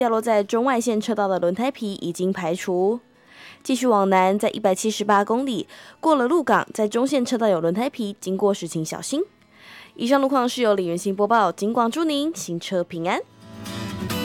掉落在中外线车道的轮胎皮已经排除。继续往南，在178公里过了鹿港，在中线车道有轮胎皮，经过时请小心。以上路况是由李元新播报，警广祝您行车平安。